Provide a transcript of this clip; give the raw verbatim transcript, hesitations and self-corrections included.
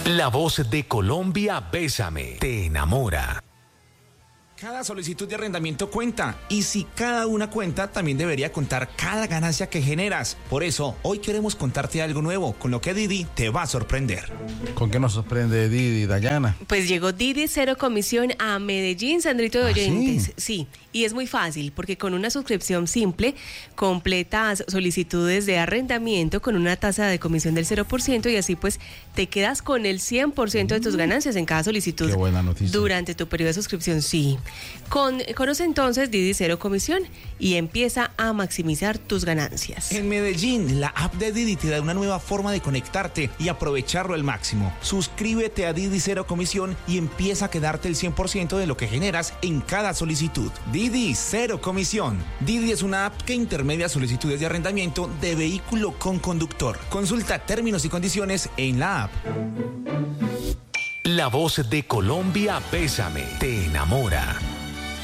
La voz de Colombia, Bésame, te enamora. Cada solicitud de arrendamiento cuenta, y si cada una cuenta, también debería contar cada ganancia que generas. Por eso, hoy queremos contarte algo nuevo, con lo que Didi te va a sorprender. ¿Con qué nos sorprende Didi, Dayana? Pues llegó Didi Cero Comisión a Medellín, Sandrito de ¿Ah, oyentes. sí? Sí, y es muy fácil, porque con una suscripción simple, completas solicitudes de arrendamiento con una tasa de comisión del cero por ciento y así pues te quedas con el cien por ciento de tus ganancias en cada solicitud. Qué buena noticia. Durante tu periodo de suscripción, sí. Con, conoce entonces Didi Cero Comisión y empieza a maximizar tus ganancias. En Medellín, la app de Didi te da una nueva forma de conectarte y aprovecharlo al máximo. Suscríbete a Didi Cero Comisión y empieza a quedarte el cien por ciento de lo que generas en cada solicitud. Didi Cero Comisión. Didi es una app que intermedia solicitudes de arrendamiento de vehículo con conductor. Consulta términos y condiciones en la app. La voz de Colombia, Bésame, te enamora.